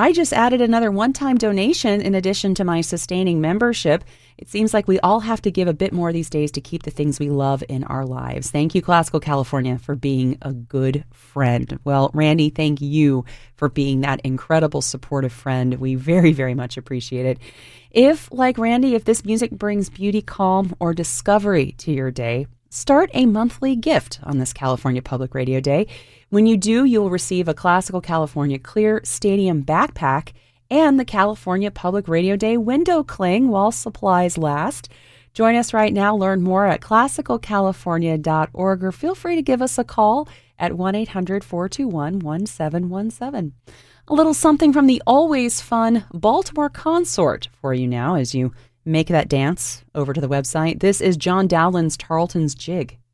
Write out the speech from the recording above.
I just added another one-time donation in addition to my sustaining membership. It seems like we all have to give a bit more these days to keep the things we love in our lives. Thank you, Classical California, for being a good friend. Well, Randy, thank you for being that incredible supportive friend. We very, very much appreciate it. If, like Randy, if this music brings beauty, calm, or discovery to your day, start a monthly gift on this California Public Radio Day. When you do, you'll receive a Classical California Clear Stadium backpack and the California Public Radio Day window cling while supplies last. Join us right now. Learn more at classicalcalifornia.org, or feel free to give us a call at 1-800-421-1717. A little something from the always fun Baltimore Consort for you now as you make that dance over to the website. This is John Dowland's Tarleton's Jig.